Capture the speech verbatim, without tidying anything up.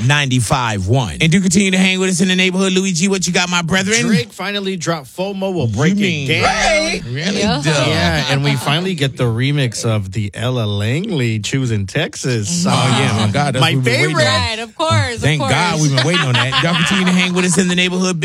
ninety-five point one. And do continue to hang with us in the neighborhood. Luigi, what you got, my brethren? Drake finally dropped FOMO. We'll break You it down. Right? Really? Yeah. Duh. Yeah, and we finally get the remix of the Ella Langley Choosing Texas. Oh, yeah, my God. That's My what we've been waiting favorite. on. Right, of course. Thank of course. God we've been waiting on that. Y'all continue to hang with us in the neighborhood.